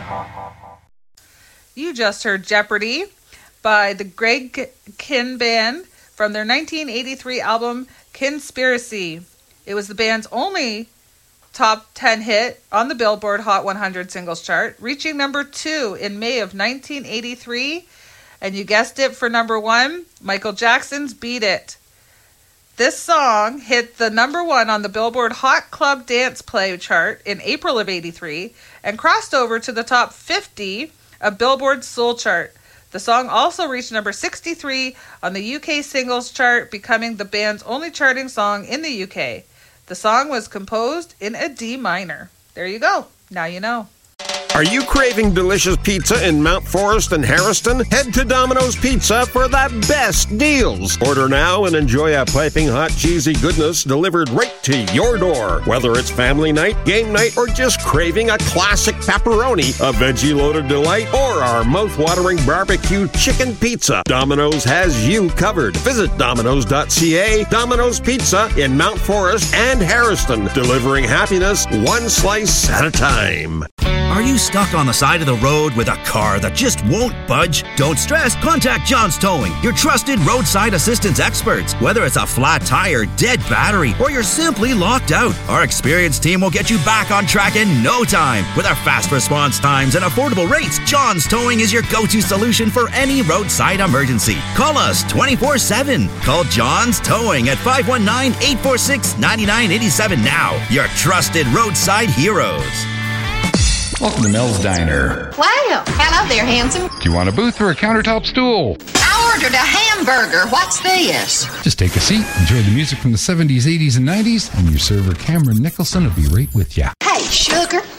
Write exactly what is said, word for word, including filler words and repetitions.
You just heard Jeopardy by the Greg Kihn Band from their nineteen eighty-three album Kinspiracy. It was the band's only top ten hit on the Billboard Hot one hundred singles chart, reaching number two in May of nineteen eighty-three. And you guessed it, for number one, Michael Jackson's Beat It. This song hit the number one on the Billboard Hot Club Dance Play chart in April of eighty-three and crossed over to the top fifty of Billboard's Soul chart. The song also reached number sixty-three on the U K singles chart, becoming the band's only charting song in the U K. The song was composed in a D minor. There you go. Now you know. Are you craving delicious pizza in Mount Forest and Harrison? Head to Domino's Pizza for the best deals. Order now and enjoy a piping hot cheesy goodness delivered right to your door. Whether it's family night, game night, or just craving a classic pepperoni, a veggie-loaded delight, or our mouth-watering barbecue chicken pizza, Domino's has you covered. Visit Domino's dot C A. Domino's Pizza in Mount Forest and Harrison, delivering happiness one slice at a time. Are you stuck on the side of the road with a car that just won't budge? Don't stress. Contact John's Towing, your trusted roadside assistance experts. Whether it's a flat tire, dead battery, or you're simply locked out, our experienced team will get you back on track in no time. With our fast response times and affordable rates, John's Towing is your go-to solution for any roadside emergency. Call us twenty-four seven. Call John's Towing at five one nine, eight four six, nine nine eight seven now. Your trusted roadside heroes. Welcome to Mel's Diner. Wow. Hello there, handsome. Do you want a booth or a countertop stool? I ordered a hamburger. What's this? Just take a seat, enjoy the music from the seventies, eighties, and nineties, and your server Cameron Nicholson will be right with you. Hey, sugar,